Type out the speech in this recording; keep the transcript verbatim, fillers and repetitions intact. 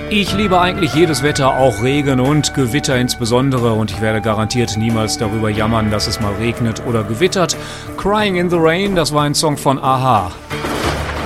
Ich liebe eigentlich jedes Wetter, auch Regen und Gewitter insbesondere, und ich werde garantiert niemals darüber jammern, dass es mal regnet oder gewittert. Crying in the Rain, das war ein Song von a-ha.